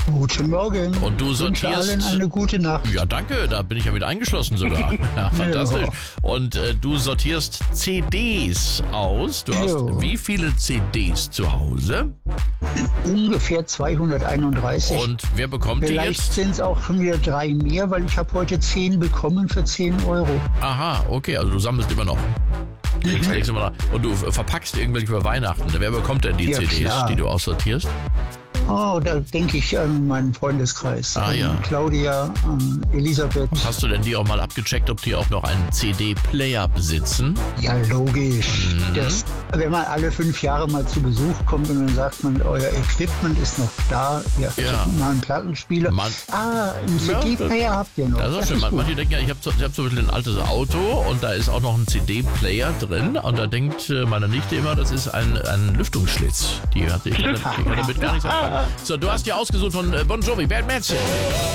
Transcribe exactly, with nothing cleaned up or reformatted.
Guten Morgen. Und du Ich wünsche sortierst... allen eine gute Nacht. Ja, danke, da bin ich ja mit eingeschlossen sogar. Ja, fantastisch. Ja. Und äh, du sortierst C Ds aus. Du hast Ja. wie viele C Ds zu Hause? Ungefähr zweihunderteinunddreißig. Und wer bekommt die Vielleicht jetzt? sind es auch schon wieder drei mehr, weil ich habe heute zehn bekommen für zehn Euro. Aha, okay, also du sammelst immer noch. Legst, legst immer noch. Und du verpackst irgendwelche für Weihnachten. Wer bekommt denn die Ja, C Ds, klar. die du aussortierst? Oh, da denke ich an meinen Freundeskreis. Ah, an ja. Claudia, an Elisabeth. Hast du denn die auch mal abgecheckt, ob die auch noch einen C D-Player besitzen? Ja, logisch. Mhm. Das, wenn man alle fünf Jahre mal zu Besuch kommt und dann sagt man, euer Equipment ist noch da. Ja, ich Ja. hab mal einen Plattenspieler. Man- ah, einen Ja, C D-Player habt ihr noch. Das ist auch Das schön. ist Man, gut. manche denken ja, ich habe so, ich hab zum Beispiel ein altes Auto und da ist auch noch ein C D-Player drin. Und da denkt äh, meine Nichte immer, das ist ein, ein Lüftungsschlitz. Die hat, die kann, die kann damit gar nichts anfangen. So, du hast dir ausgesucht von äh, Bon Jovi, Bad Mansion.